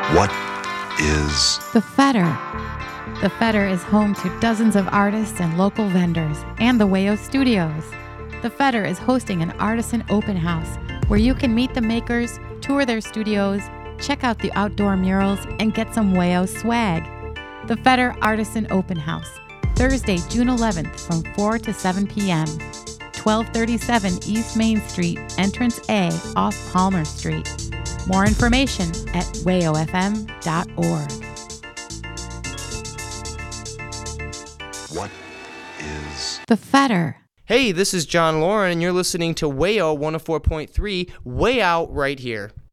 What is The Fetter. The Fetter is home to dozens of artists and local vendors and the Wayo Studios. The Fetter is hosting an artisan open house where you can meet the makers, tour their studios, check out the outdoor murals, and get some Wayo swag. The Fetter Artisan Open House, Thursday, June 11th from 4 to 7 p.m. 1237 East Main Street, Entrance A off Palmer Street. More information at wayofm.org. what is The Fetter. Hey, this is John Lauren, and you're listening to Wayo 104.3, Way Out right here.